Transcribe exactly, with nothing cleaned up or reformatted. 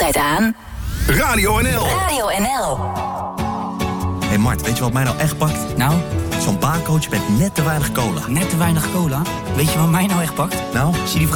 altijd aan. Radio N L. Radio N L. Hé hey Mart, weet je wat mij nou echt pakt? Nou? Zo'n baarcoach met net te weinig cola. Net te weinig cola? Weet je wat mij nou echt pakt? Nou? Zie die